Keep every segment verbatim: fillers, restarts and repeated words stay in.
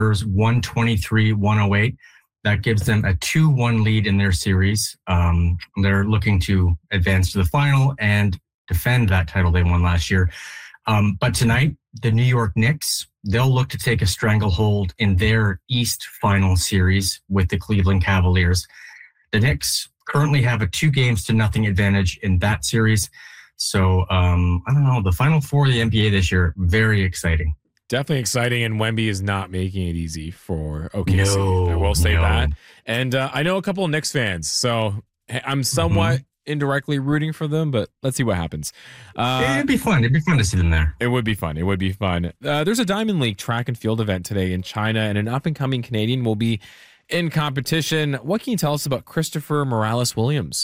one twenty-three one oh eight. That gives them a two one lead in their series. Um, they're looking to advance to the final and defend that title they won last year. Um, but tonight, the New York Knicks, they'll look to take a stranglehold in their East final series with the Cleveland Cavaliers. The Knicks currently have a two games to nothing advantage in that series. So, um, I don't know, the Final Four of the N B A this year, very exciting. Definitely exciting, and Wemby is not making it easy for O K C. No, I will say no. that. And uh, I know a couple of Knicks fans, so I'm somewhat mm-hmm. indirectly rooting for them, but let's see what happens. Uh, It'd be fun. It'd be fun to see them there. It would be fun. It would be fun. Uh, there's a Diamond League track and field event today in China, and an up-and-coming Canadian will be in competition. What can you tell us about Christopher Morales-Williams?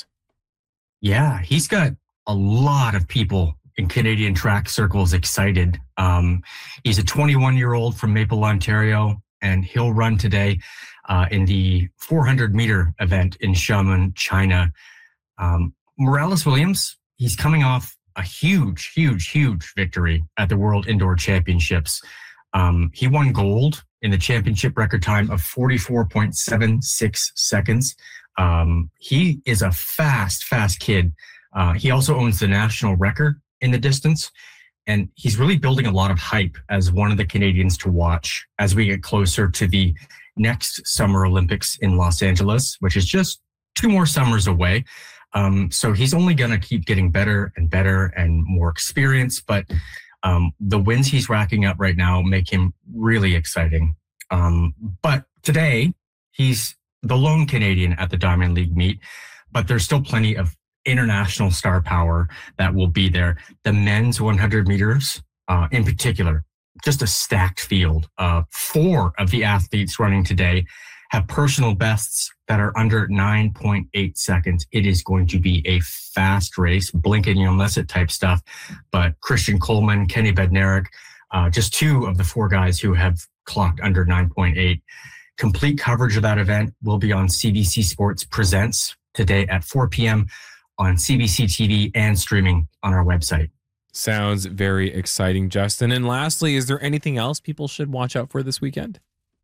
Yeah, he's got a lot of people in Canadian track circles excited. Um, he's a twenty-one-year-old from Maple, Ontario, and he'll run today uh, in the four hundred meter event in Xiamen, China. Um, Morales-Williams, he's coming off a huge, huge, huge victory at the World Indoor Championships. Um, he won gold in the championship record time of forty-four point seven six seconds. Um, he is a fast, fast kid. Uh, he also owns the national record in the distance, and he's really building a lot of hype as one of the Canadians to watch as we get closer to the next Summer Olympics in Los Angeles, which is just two more summers away. Um, so he's only going to keep getting better and better and more experience, but um, the wins he's racking up right now make him really exciting. Um, but today, he's the lone Canadian at the Diamond League meet, but there's still plenty of international star power that will be there. The men's one hundred meters, uh, in particular, just a stacked field. Uh, four of the athletes running today have personal bests that are under nine point eight seconds. It is going to be a fast race, blink and you'll miss it type stuff. But Christian Coleman, Kenny Bednarik, uh, just two of the four guys who have clocked under nine point eight. Complete coverage of that event will be on C B C Sports Presents today at four p.m. on C B C T V and streaming on our website. Sounds very exciting, Justin. And lastly, is there anything else people should watch out for this weekend?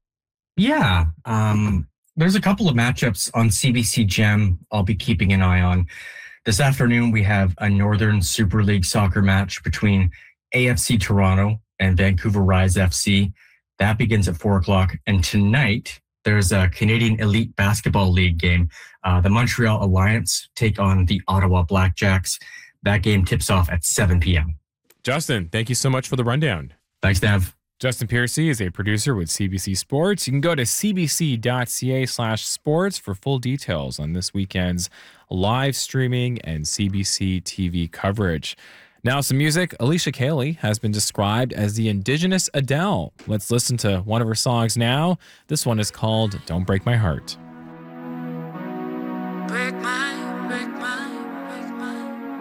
Yeah, um, there's a couple of matchups on C B C Gem I'll be keeping an eye on. This afternoon, we have a Northern Super League soccer match between A F C Toronto and Vancouver Rise F C. That begins at four o'clock. And tonight, there's a Canadian Elite Basketball League game. Uh, the Montreal Alliance take on the Ottawa Blackjacks. That game tips off at seven p.m. Justin, thank you so much for the rundown. Thanks, Dev. Justin Piercy is a producer with C B C Sports. You can go to cbc.ca slash sports for full details on this weekend's live streaming and C B C T V coverage. Now some music. Alicia Cayley has been described as the indigenous Adele. Let's listen to one of her songs now. This one is called Don't Break My Heart. Break my